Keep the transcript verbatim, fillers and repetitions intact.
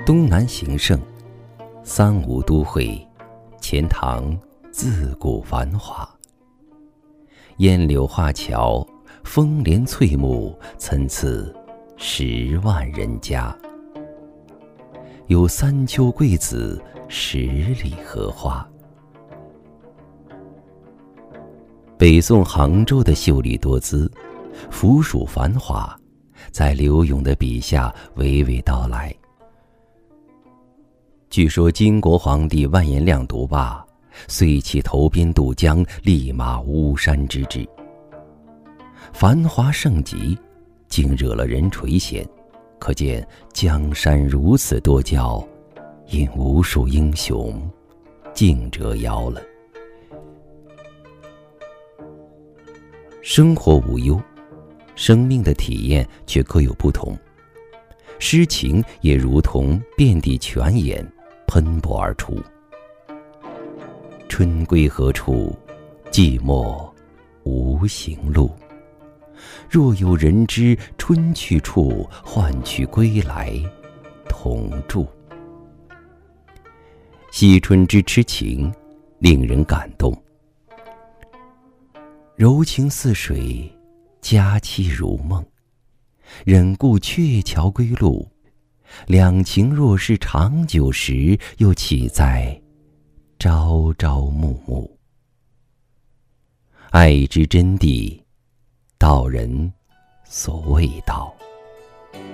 东南形胜，三吴都会，钱塘自古繁华。烟柳画桥，风帘翠幕，参差十万人家。有三秋桂子，十里荷花。北宋杭州的秀丽多姿，府属繁华，在柳永的笔下娓娓道来。据说金国皇帝完颜亮读罢，遂起投鞭渡江，立马巫山之志。繁华盛极，竟惹了人垂涎，可见江山如此多娇，因无数英雄竞折腰了。生活无忧，生命的体验却各有不同。诗情也如同遍地泉眼，喷薄而出。春归何处？寂寞无行路。若有人知春去处，换取归来同住。惜春之痴情，令人感动。柔情似水，佳期如梦。忍顾鹊桥归路，两情若是长久时，又岂在朝朝暮暮。爱之真谛，道人所谓道。